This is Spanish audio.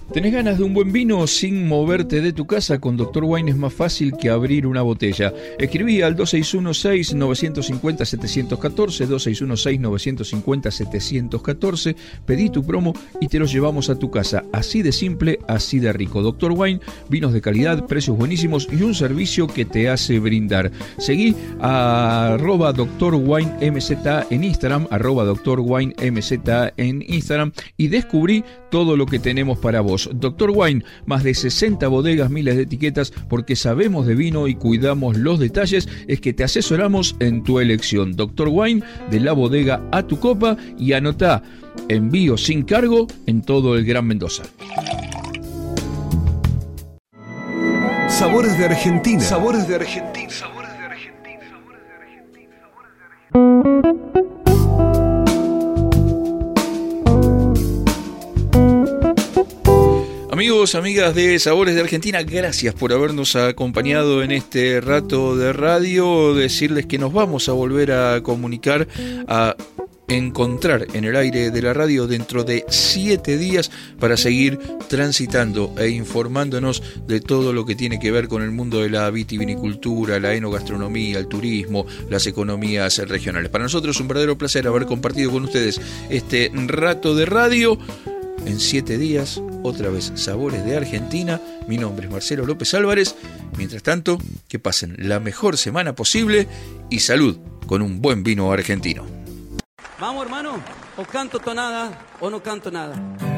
¿Tenés ganas de un buen vino sin moverte de tu casa? Con Dr. Wine es más fácil que abrir una botella. Escribí al 2616-950-714, 2616-950-714, pedí tu promo y te los llevamos a tu casa. Así de simple, así de rico. Dr. Wine, vinos de calidad, precios buenísimos y un servicio que te hace brindar. Seguí a @Dr. Wine MZA en Instagram, @Dr. Wine MZA en Instagram y descubrí todo lo que tenemos para vos. Dr. Wine, más de 60 bodegas, miles de etiquetas, porque sabemos de vino y cuidamos los detalles, es que te asesoramos en tu elección. Dr. Wine, de la bodega a tu copa, y anotá, envío sin cargo en todo el Gran Mendoza. Sabores de Argentina. Sabores de Argentina. Sabores de Argentina. Sabores de Argentina. Sabores de Argentina. Amigos, amigas de Sabores de Argentina, gracias por habernos acompañado en este rato de radio. Decirles que nos vamos a volver a comunicar, a encontrar en el aire de la radio dentro de 7 días para seguir transitando e informándonos de todo lo que tiene que ver con el mundo de la vitivinicultura, la enogastronomía, el turismo, las economías regionales. Para nosotros es un verdadero placer haber compartido con ustedes este rato de radio. En 7 días, otra vez Sabores de Argentina. Mi nombre es Marcelo López Álvarez. Mientras tanto, que pasen la mejor semana posible y salud con un buen vino argentino. Vamos, hermano, o canto tonada o no canto nada.